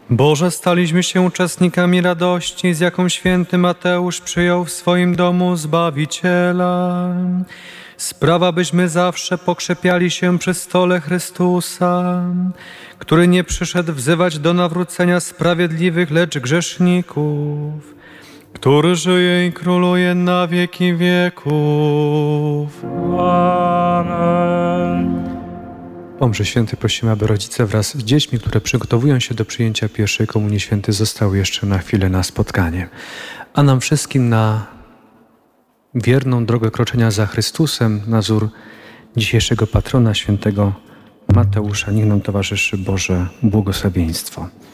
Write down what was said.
Boże, staliśmy się uczestnikami radości, z jaką święty Mateusz przyjął w swoim domu Zbawiciela. Sprawa, byśmy zawsze pokrzepiali się przy stole Chrystusa, który nie przyszedł wzywać do nawrócenia sprawiedliwych, lecz grzeszników, który żyje i króluje na wieki wieków. Amen. Pomrze Święty, prosimy, aby rodzice wraz z dziećmi, które przygotowują się do przyjęcia pierwszej komunii świętej, zostały jeszcze na chwilę na spotkanie. A nam wszystkim na wierną drogę kroczenia za Chrystusem, na wzór dzisiejszego patrona świętego Mateusza, niech nam towarzyszy Boże błogosławieństwo.